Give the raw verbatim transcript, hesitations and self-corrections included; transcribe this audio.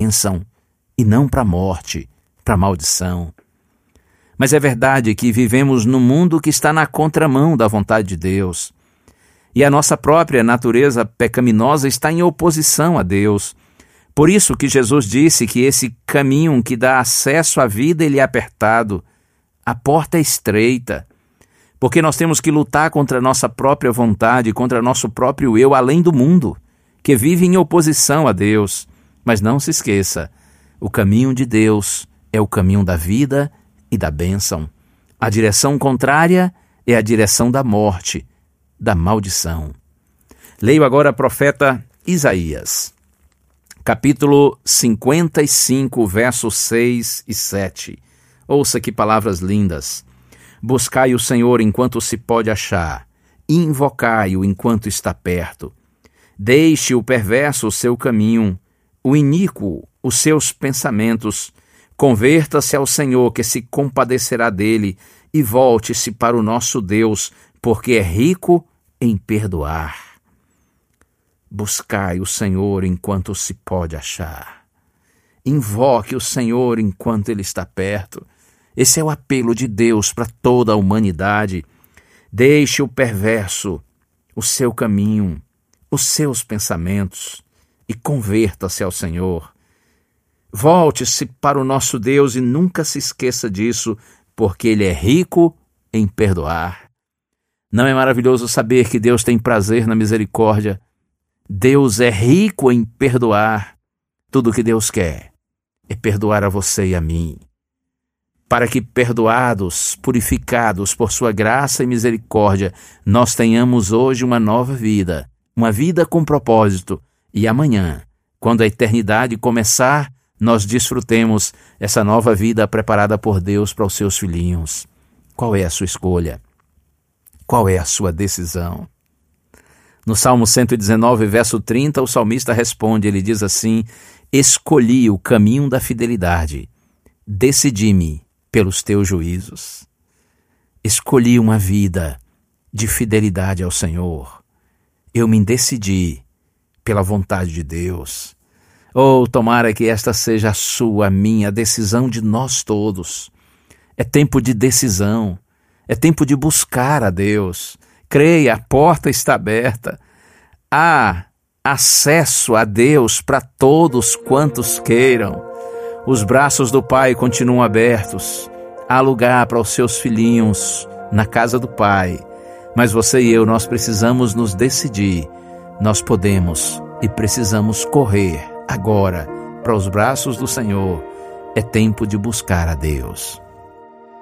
bênção e não para a morte, para a maldição. Mas é verdade que vivemos num mundo que está na contramão da vontade de Deus. E a nossa própria natureza pecaminosa está em oposição a Deus. Por isso que Jesus disse que esse caminho que dá acesso à vida, ele é apertado. A porta é estreita. Porque nós temos que lutar contra a nossa própria vontade, contra nosso próprio eu, além do mundo, que vive em oposição a Deus. Mas não se esqueça, o caminho de Deus é o caminho da vida e da bênção. A direção contrária é a direção da morte, da maldição. Leio agora o profeta Isaías, capítulo cinquenta e cinco, versos seis e sete. Ouça que palavras lindas. Buscai o Senhor enquanto se pode achar, e invocai-o enquanto está perto. Deixe o perverso o seu caminho, o iníquo os seus pensamentos. Converta-se ao Senhor, que se compadecerá dele, e volte-se para o nosso Deus, porque é rico em perdoar. Buscai o Senhor enquanto se pode achar. Invoque o Senhor enquanto ele está perto. Esse é o apelo de Deus para toda a humanidade. Deixe o perverso o seu caminho, os seus pensamentos, e converta-se ao Senhor. Volte-se para o nosso Deus e nunca se esqueça disso, porque Ele é rico em perdoar. Não é maravilhoso saber que Deus tem prazer na misericórdia? Deus é rico em perdoar. Tudo o que Deus quer é perdoar a você e a mim, para que, perdoados, purificados por sua graça e misericórdia, nós tenhamos hoje uma nova vida, uma vida com propósito, e amanhã, quando a eternidade começar, nós desfrutemos essa nova vida preparada por Deus para os seus filhinhos. Qual é a sua escolha? Qual é a sua decisão? No Salmo cento e dezenove, verso trinta, o salmista responde, ele diz assim: escolhi o caminho da fidelidade, decidi-me pelos teus juízos. Escolhi uma vida de fidelidade ao Senhor. Eu me decidi pela vontade de Deus. Oh, tomara que esta seja a sua, a minha, a decisão de nós todos. É tempo de decisão, é tempo de buscar a Deus. Creia, a porta está aberta. Há acesso a Deus para todos quantos queiram. Os braços do Pai continuam abertos. Há lugar para os seus filhinhos na casa do Pai. Mas você e eu, nós precisamos nos decidir. Nós podemos e precisamos correr agora para os braços do Senhor. É tempo de buscar a Deus.